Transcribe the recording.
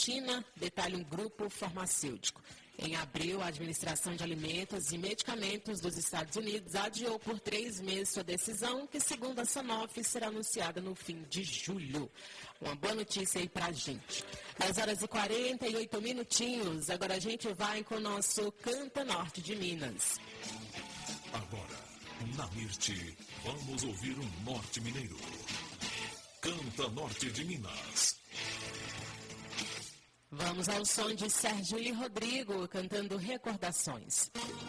China, detalha um grupo farmacêutico. Em abril, a Administração de Alimentos e Medicamentos dos Estados Unidos adiou por 3 meses sua decisão, que, segundo a Sanofi, será anunciada no fim de julho. Uma boa notícia aí pra gente. 10h48, agora a gente vai com o nosso Canta Norte de Minas. Agora, na Mirte, vamos ouvir o Norte Mineiro. Canta Norte de Minas. Vamos ao som de Sérgio e Rodrigo cantando Recordações.